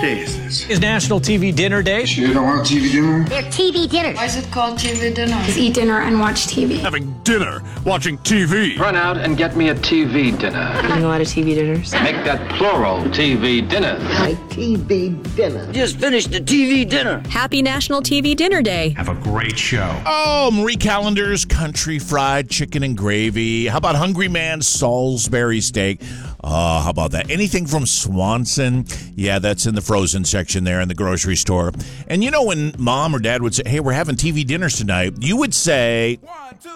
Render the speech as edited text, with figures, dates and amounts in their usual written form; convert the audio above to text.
day is this? Is National TV Dinner Day. Sure you don't want TV dinner? They're TV dinners. Why is it called TV dinner? Just eat dinner and watch TV. Having dinner, watching TV. Run out and get me a TV dinner. Eating a lot of TV dinners. Make that plural, TV dinner. My TV dinner. Just finished the TV dinner. Happy National TV Dinner Day. Have a great show. Oh, Marie Callender's country fried chicken and gravy. How about Hungry Man's Salisbury steak? Oh, how about that? Anything from Swanson? Yeah, that's in the frozen section there in the grocery store. And you know when mom or dad would say, hey, we're having TV dinners tonight, you would say...